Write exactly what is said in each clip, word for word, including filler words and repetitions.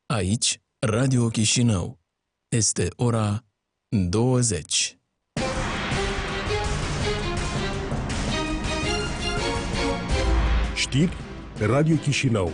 Aici, Radio Chișinău. Este ora douăzeci. Știri Radio Chișinău.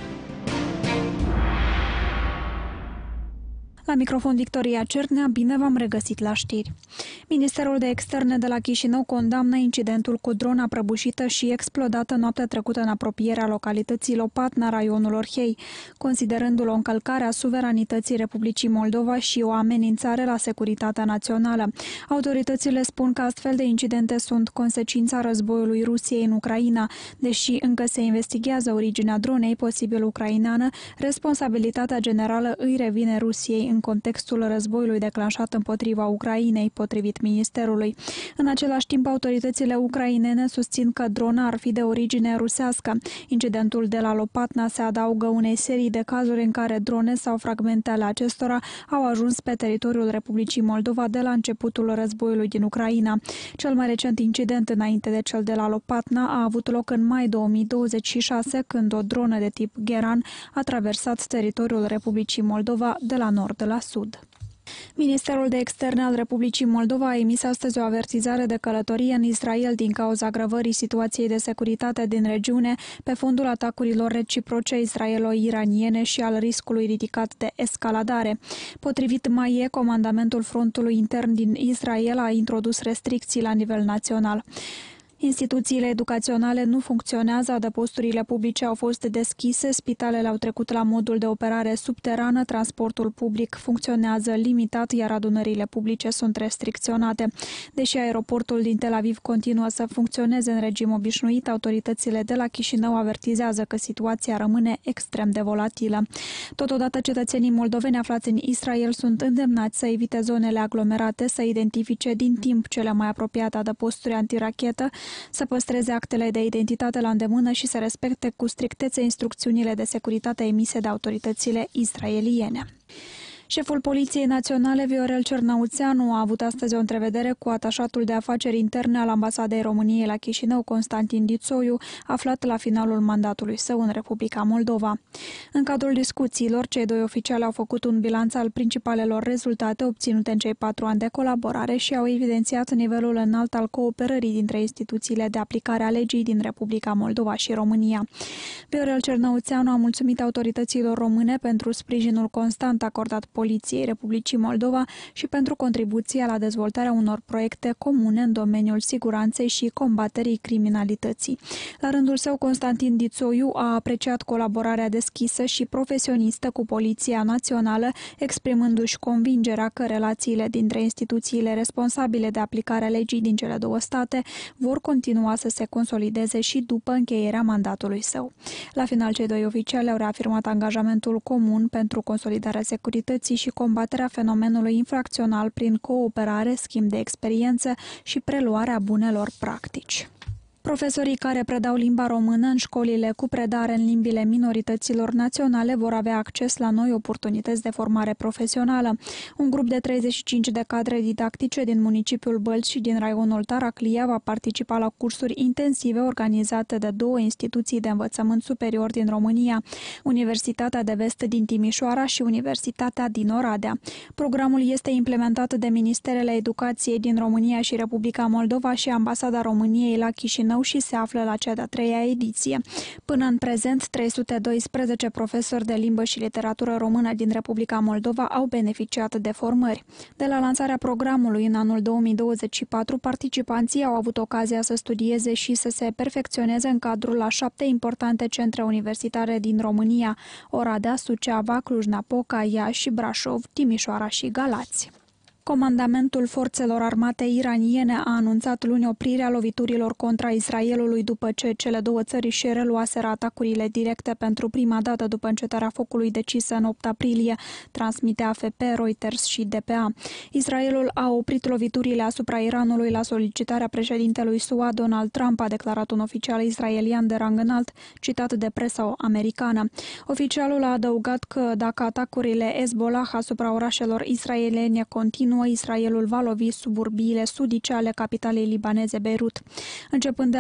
La microfon Victoria Cernea, bine v-am regăsit la știri. Ministerul de Externe de la Chișinău condamnă incidentul cu drona prăbușită și explodată noaptea trecută în apropierea localității Lopatna, raionul Orhei, considerându-l o încălcare a suveranității Republicii Moldova și o amenințare la securitatea națională. Autoritățile spun că astfel de incidente sunt consecința războiului Rusiei în Ucraina. Deși încă se investigează originea dronei posibil ucraineană, responsabilitatea generală îi revine Rusiei în contextul războiului declanșat împotriva Ucrainei, potrivit ministerului. În același timp, autoritățile ucrainene susțin că drona ar fi de origine rusească. Incidentul de la Lopatna se adaugă unei serii de cazuri în care drone sau fragmente ale acestora au ajuns pe teritoriul Republicii Moldova de la începutul războiului din Ucraina. Cel mai recent incident înainte de cel de la Lopatna a avut loc în mai două mii douăzeci și șase, când o dronă de tip Geran a traversat teritoriul Republicii Moldova de la nord la sud. Ministerul de Externe al Republicii Moldova a emis astăzi o avertizare de călătorie în Israel din cauza agravării situației de securitate din regiune pe fondul atacurilor reciproce israelo-iraniene și al riscului ridicat de escaladare. Potrivit M A I E, comandamentul frontului intern din Israel a introdus restricții la nivel național. Instituțiile educaționale nu funcționează, adăposturile publice au fost deschise, spitalele au trecut la modul de operare subterană, transportul public funcționează limitat, iar adunările publice sunt restricționate. Deși aeroportul din Tel Aviv continuă să funcționeze în regim obișnuit, autoritățile de la Chișinău avertizează că situația rămâne extrem de volatilă. Totodată, cetățenii moldoveni aflați în Israel sunt îndemnați să evite zonele aglomerate, să identifice din timp cele mai apropiate adăposturi antirachetă, să păstreze actele de identitate la îndemână și să respecte cu strictețe instrucțiunile de securitate emise de autoritățile israeliene. Șeful Poliției Naționale, Viorel Cernăuțeanu, a avut astăzi o întrevedere cu atașatul de afaceri interne al Ambasadei României la Chișinău, Constantin Dițoiu, aflat la finalul mandatului său în Republica Moldova. În cadrul discuțiilor, cei doi oficiali au făcut un bilanț al principalelor rezultate obținute în cei patru ani de colaborare și au evidențiat nivelul înalt al cooperării dintre instituțiile de aplicare a legii din Republica Moldova și România. Viorel Cernăuțeanu a mulțumit autorităților române pentru sprijinul constant acordat Poliției Republicii Moldova și pentru contribuția la dezvoltarea unor proiecte comune în domeniul siguranței și combaterii criminalității. La rândul său, Constantin Dițoiu a apreciat colaborarea deschisă și profesionistă cu Poliția Națională, exprimându-și convingerea că relațiile dintre instituțiile responsabile de aplicarea legii din cele două state vor continua să se consolideze și după încheierea mandatului său. La final, cei doi oficiali au reafirmat angajamentul comun pentru consolidarea securității și combaterea fenomenului infracțional prin cooperare, schimb de experiențe și preluarea bunelor practici. Profesorii care predau limba română în școlile cu predare în limbile minorităților naționale vor avea acces la noi oportunități de formare profesională. Un grup de treizeci și cinci de cadre didactice din municipiul Bălți și din raionul Taraclia va participa la cursuri intensive organizate de două instituții de învățământ superior din România, Universitatea de Vest din Timișoara și Universitatea din Oradea. Programul este implementat de Ministerele Educației din România și Republica Moldova și Ambasada României la Chișinău și se află la cea de-a treia ediție. Până în prezent, trei sute doisprezece profesori de limbă și literatură română din Republica Moldova au beneficiat de formări. De la lansarea programului în anul două mii douăzeci și patru, participanții au avut ocazia să studieze și să se perfecționeze în cadrul a șapte importante centre universitare din România: Oradea, Suceava, Cluj-Napoca, Iași, Brașov, Timișoara și Galați. Comandamentul forțelor armate iraniene a anunțat luni oprirea loviturilor contra Israelului după ce cele două țări își reluaseră atacurile directe pentru prima dată după încetarea focului decisă în opt aprilie, transmite A F P, Reuters și D P A. Israelul a oprit loviturile asupra Iranului la solicitarea președintelui S U A, Donald Trump, a declarat un oficial israelian de rang înalt, citat de presa americană. Oficialul a adăugat că dacă atacurile Hezbollah asupra orașelor israeliene continuă, Israelul va lovi suburbiile sudice ale capitalei libaneze Beirut. Începând de